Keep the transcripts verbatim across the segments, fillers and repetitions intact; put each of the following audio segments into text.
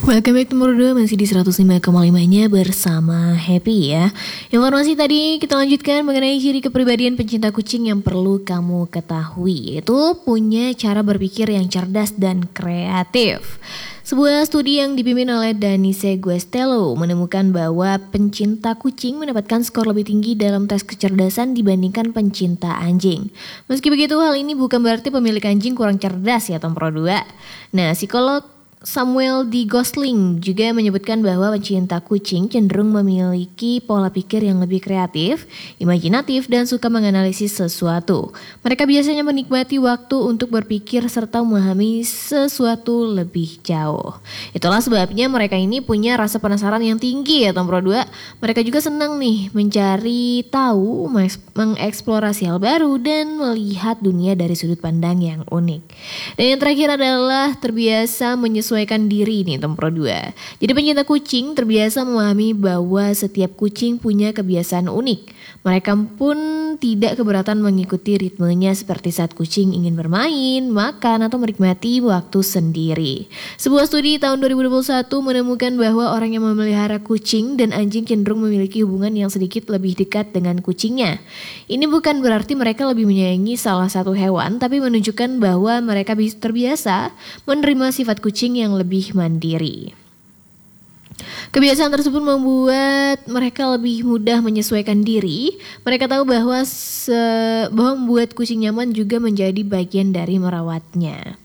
Welcome back to nomor dua, masih di seratus lima koma lima-nya bersama Happy ya. Informasi tadi kita lanjutkan mengenai ciri kepribadian pencinta kucing yang perlu kamu ketahui, yaitu punya cara berpikir yang cerdas dan kreatif. Sebuah studi yang dipimpin oleh Danise Guestello menemukan bahwa pencinta kucing mendapatkan skor lebih tinggi dalam tes kecerdasan dibandingkan pencinta anjing. Meski begitu, hal ini bukan berarti pemilik anjing kurang cerdas ya Tom Pro dua. Nah, psikolog Samuel D. Gosling juga menyebutkan bahwa pencinta kucing cenderung memiliki pola pikir yang lebih kreatif, imajinatif, dan suka menganalisis sesuatu. Mereka biasanya menikmati waktu untuk berpikir serta memahami sesuatu lebih jauh. Itulah sebabnya mereka ini punya rasa penasaran yang tinggi ya Tom Pro dua. Mereka juga senang nih mencari tahu, mengeksplorasi hal baru, dan melihat dunia dari sudut pandang yang unik. Dan yang terakhir adalah terbiasa menyesuaikan menyesuaikan diri nih Tom Pro dua. Jadi pencinta kucing terbiasa memahami bahwa setiap kucing punya kebiasaan unik. Mereka pun tidak keberatan mengikuti ritmenya seperti saat kucing ingin bermain, makan, atau menikmati waktu sendiri. Sebuah studi tahun dua ribu dua puluh satu menemukan bahwa orang yang memelihara kucing dan anjing cenderung memiliki hubungan yang sedikit lebih dekat dengan kucingnya. Ini bukan berarti mereka lebih menyayangi salah satu hewan, tapi menunjukkan bahwa mereka terbiasa menerima sifat kucing yang lebih mandiri. Kebiasaan tersebut membuat mereka lebih mudah menyesuaikan diri. Mereka tahu bahwa se- bahwa membuat kucing nyaman juga menjadi bagian dari merawatnya.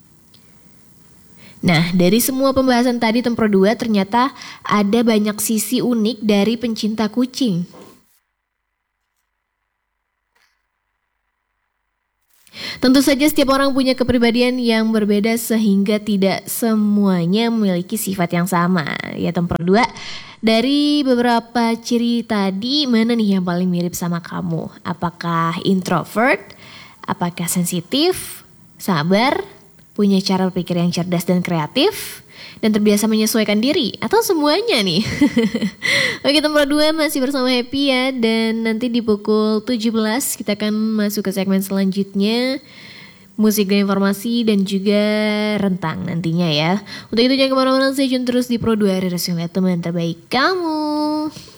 Nah, dari semua pembahasan tadi Tom Pro dua, ternyata ada banyak sisi unik dari pencinta kucing. Tentu saja setiap orang punya kepribadian yang berbeda sehingga tidak semuanya memiliki sifat yang sama. Ya Tom Pro dua, dari beberapa ciri tadi mana nih yang paling mirip sama kamu? Apakah introvert? Apakah sensitif? Sabar? Punya cara berpikir yang cerdas dan kreatif? Dan terbiasa menyesuaikan diri? Atau semuanya nih? Oke, Tom Pro dua masih bersama Happy ya. Dan nanti di pukul tujuh belas kita akan masuk ke segmen selanjutnya, musik dan informasi dan juga rentang nantinya ya. Untuk itu jangan kemana-mana, stay tune terus di Pro dua, Radio teman terbaik kamu.